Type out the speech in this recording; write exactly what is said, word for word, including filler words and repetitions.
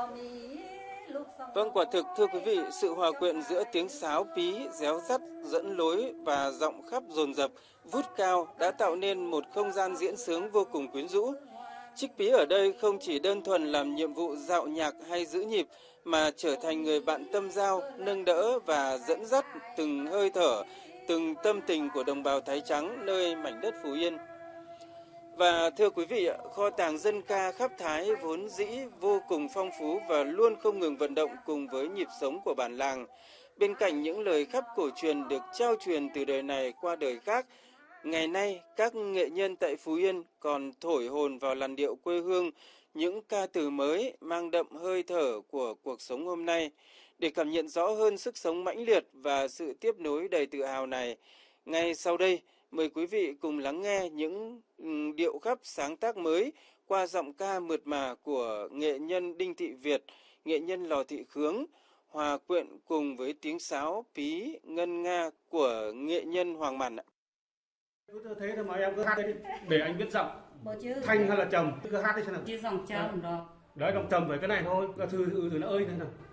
Vâng, quả thực thưa quý vị, sự hòa quyện giữa tiếng sáo pí, réo rắt, dẫn lối và giọng khắp dồn dập, vút cao đã tạo nên một không gian diễn sướng vô cùng quyến rũ. Trích pí ở đây không chỉ đơn thuần làm nhiệm vụ dạo nhạc hay giữ nhịp, mà trở thành người bạn tâm giao, nâng đỡ và dẫn dắt từng hơi thở, từng tâm tình của đồng bào Thái Trắng nơi mảnh đất Phú Yên. Và thưa quý vị, kho tàng dân ca khắp Thái vốn dĩ vô cùng phong phú và luôn không ngừng vận động cùng với nhịp sống của bản làng. Bên cạnh những lời khắp cổ truyền được trao truyền từ đời này qua đời khác, ngày nay các nghệ nhân tại Phú Yên còn thổi hồn vào làn điệu quê hương, những ca từ mới mang đậm hơi thở của cuộc sống hôm nay. Để cảm nhận rõ hơn sức sống mãnh liệt và sự tiếp nối đầy tự hào này, ngay sau đây, mời quý vị cùng lắng nghe những điệu khắp sáng tác mới qua giọng ca mượt mà của nghệ nhân Đinh Thị Việt, nghệ nhân Lò Thị Khướng, hòa quyện cùng với tiếng sáo pí ngân nga của nghệ nhân Hoàng Mản. Cứ thế thôi mà em cứ hát đi, để anh biết giọng thanh hay là trầm, cứ hát đi xem nào. Chứ giọng trầm đó. Đấy, giọng trầm phải cái này thôi, thư thư nó ơi thế nào.